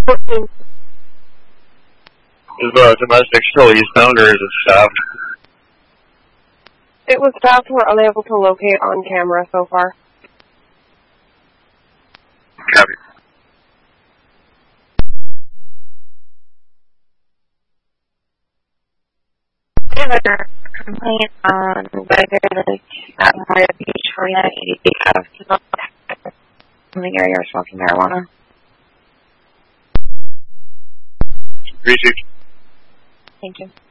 Is domestic still eastbound or is it stopped? It was stopped. We're unable to locate on camera so far. Copy. I have a complaint on Weather Lake at Memorial Beach, 4980 of in the area are smoking marijuana. Reaching. Thank you.